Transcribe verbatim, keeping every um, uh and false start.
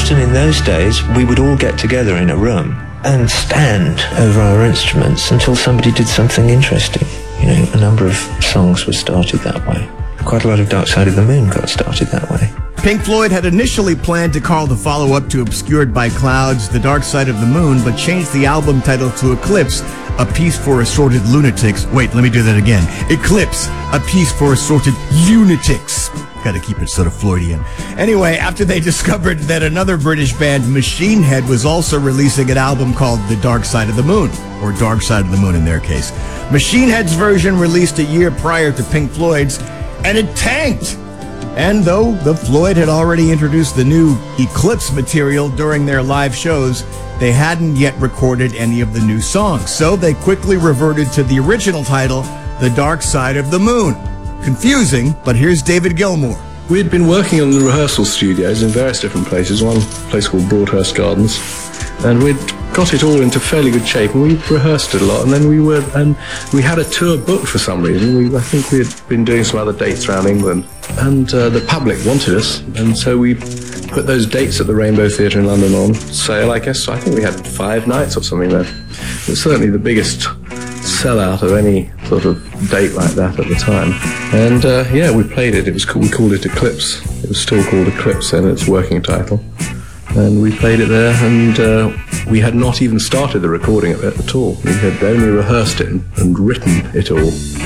often in those days, we would all get together in a room and stand over our instruments until somebody did something interesting. You know, a number of songs were started that way. Quite a lot of Dark Side of the Moon got started that way. Pink Floyd had initially planned to call the follow-up to Obscured by Clouds The Dark Side of the Moon, but changed the album title to Eclipse, A Piece for Assorted Lunatics. Wait, let me do that again. Eclipse, A Piece for Assorted Lunatics. Got to keep it sort of Floydian. Anyway, after they discovered that another British band, Machine Head, was also releasing an album called The Dark Side of the Moon, or Dark Side of the Moon in their case. Machine Head's version released a year prior to Pink Floyd's, and it tanked. And though the Floyd had already introduced the new Eclipse material during their live shows, they hadn't yet recorded any of the new songs. So they quickly reverted to the original title, The Dark Side of the Moon. Confusing, but here's David Gilmour. We had been working on the rehearsal studios in various different places, one place called Broadhurst Gardens, and we'd got it all into fairly good shape, and we rehearsed it a lot, and then we were, and we had a tour booked for some reason. We, I think we had been doing some other dates around England, and uh, the public wanted us, and so we put those dates at the Rainbow Theatre in London on sale, I guess. I think we had five nights or something there. It was certainly the biggest sellout of any sort of date like that at the time. And uh, yeah, we played it. It was called, we called it Eclipse. It was still called Eclipse then, its working title. And we played it there, and uh, we had not even started the recording of it at all. We had only rehearsed it and, and written it all.